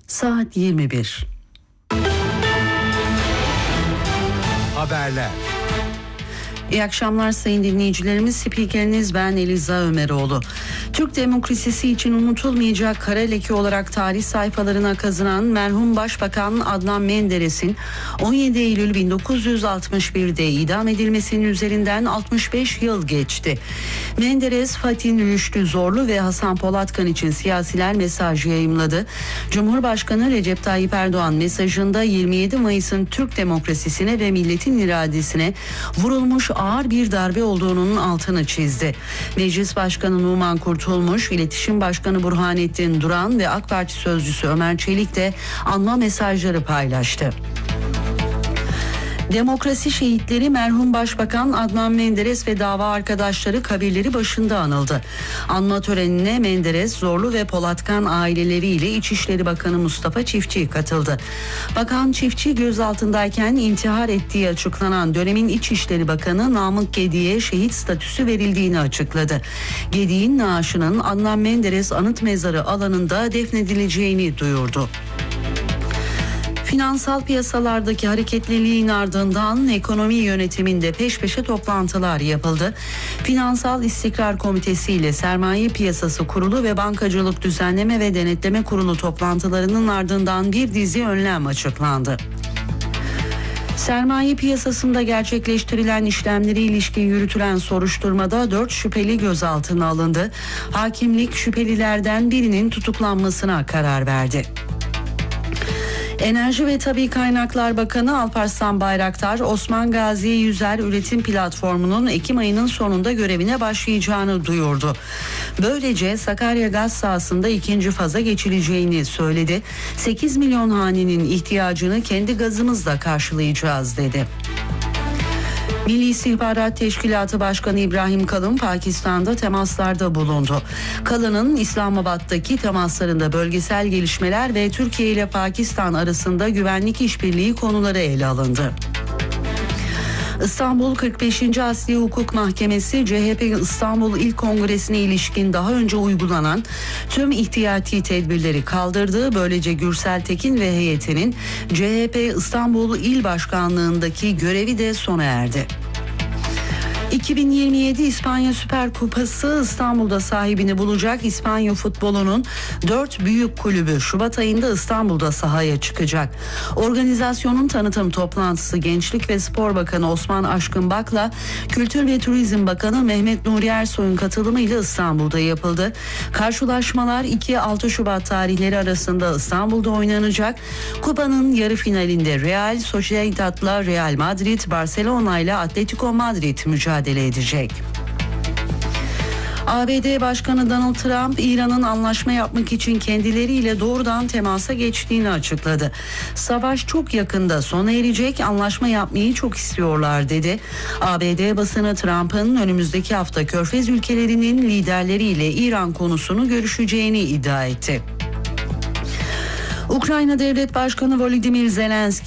Saat 21. Haberler. İyi akşamlar sayın dinleyicilerimiz. Spikeriniz ben Eliza Ömeroğlu. Türk demokrasisi için unutulmayacak kara leke olarak tarih sayfalarına kazınan merhum Başbakan Adnan Menderes'in 17 Eylül 1961'de idam edilmesinin üzerinden 65 yıl geçti. Menderes, Fatih Rüştü Zorlu ve Hasan Polatkan için siyasiler mesaj yayımladı. Cumhurbaşkanı Recep Tayyip Erdoğan mesajında 27 Mayıs'ın Türk demokrasisine ve milletin iradesine vurulmuş ağır bir darbe olduğunun altını çizdi. Meclis Başkanı Numan Kurtulmuş, İletişim Başkanı Burhanettin Duran ve AK Parti Sözcüsü Ömer Çelik de anma mesajları paylaştı. Demokrasi şehitleri merhum Başbakan Adnan Menderes ve dava arkadaşları kabirleri başında anıldı. Anma törenine Menderes, Zorlu ve Polatkan aileleriyle İçişleri Bakanı Mustafa Çiftçi katıldı. Bakan Çiftçi gözaltındayken intihar ettiği açıklanan dönemin İçişleri Bakanı Namık Gedi'ye şehit statüsü verildiğini açıkladı. Gedi'nin naaşının Adnan Menderes Anıt Mezarı alanında defnedileceğini duyurdu. Finansal piyasalardaki hareketliliğin ardından ekonomi yönetiminde peş peşe toplantılar yapıldı. Finansal İstikrar Komitesi ile Sermaye Piyasası Kurulu ve Bankacılık Düzenleme ve Denetleme Kurulu toplantılarının ardından bir dizi önlem açıklandı. Sermaye piyasasında gerçekleştirilen işlemlere ilişkin yürütülen soruşturmada 4 şüpheli gözaltına alındı. Hakimlik şüphelilerden birinin tutuklanmasına karar verdi. Enerji ve Tabii Kaynaklar Bakanı Alparslan Bayraktar, Osman Gazi Yüzer Üretim Platformu'nun Ekim ayının sonunda görevine başlayacağını duyurdu. Böylece Sakarya gaz sahasında ikinci faza geçileceğini söyledi. 8 milyon hanenin ihtiyacını kendi gazımızla karşılayacağız dedi. Milli İstihbarat Teşkilatı Başkanı İbrahim Kalın Pakistan'da temaslarda bulundu. Kalın'ın İslamabad'daki temaslarında bölgesel gelişmeler ve Türkiye ile Pakistan arasında güvenlik işbirliği konuları ele alındı. İstanbul 45. Asli Hukuk Mahkemesi CHP İstanbul İl Kongresi'ne ilişkin daha önce uygulanan tüm ihtiyati tedbirleri kaldırdı. Böylece Gürsel Tekin ve heyetinin CHP İstanbul İl Başkanlığındaki görevi de sona erdi. 2027 İspanya Süper Kupası İstanbul'da sahibini bulacak. İspanya futbolunun 4 büyük kulübü Şubat ayında İstanbul'da sahaya çıkacak. Organizasyonun tanıtım toplantısı Gençlik ve Spor Bakanı Osman Aşkınbak'la Kültür ve Turizm Bakanı Mehmet Nuri Ersoy'un katılımıyla İstanbul'da yapıldı. Karşılaşmalar 2-6 Şubat tarihleri arasında İstanbul'da oynanacak. Kupanın yarı finalinde Real Sociedad'la Real Madrid, Barcelona ile Atletico Madrid mücadele edecek. ABD Başkanı Donald Trump, İran'ın anlaşma yapmak için kendileriyle doğrudan temasa geçtiğini açıkladı. Savaş çok yakında sona erecek, anlaşma yapmayı çok istiyorlar dedi. ABD basını Trump'ın önümüzdeki hafta Körfez ülkelerinin liderleriyle İran konusunu görüşeceğini iddia etti. Ukrayna Devlet Başkanı Volodymyr Zelenski